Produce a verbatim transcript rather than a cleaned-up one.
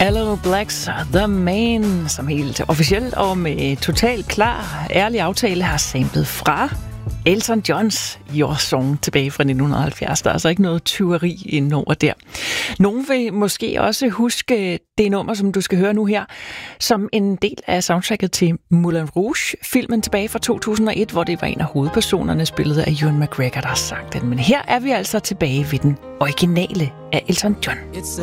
Hello Blacks, The Man, som helt officielt og med total klar, ærlig aftale har samlet fra Elton Johns Your Song tilbage fra nitten halvfjerds. Der er altså ikke noget tyveri indover der. Nogen vil måske også huske det nummer, som du skal høre nu her, som en del af soundtracket til Moulin Rouge, filmen tilbage fra to tusind og et, hvor det var en af hovedpersonerne, spillet af Ewan McGregor, der har sagt det. Men her er vi altså tilbage ved den originale af Elton John.